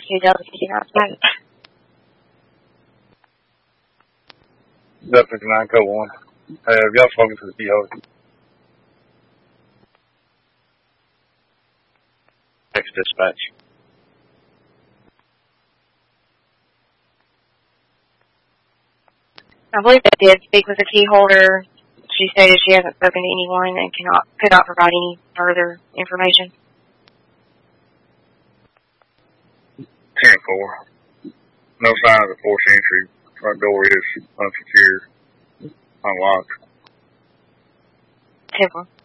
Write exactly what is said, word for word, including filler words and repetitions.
two Delta fifty-nine smoke. Delta fifty-nine, code one. Have y'all spoken to the key holder? Text dispatch. I believe I did speak with the key holder. She stated she hasn't spoken to anyone and cannot could not provide any further information. ten four. No signs of forced entry. Front door is unsecured, unlocked. ten four.